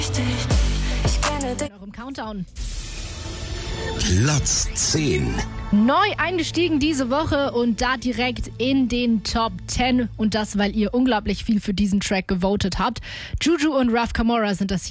In eurem Countdown. Platz 10. Neu eingestiegen diese Woche und da direkt in den Top 10. Und das, weil ihr unglaublich viel für diesen Track gewotet habt. Juju und Raf Camora sind das hier.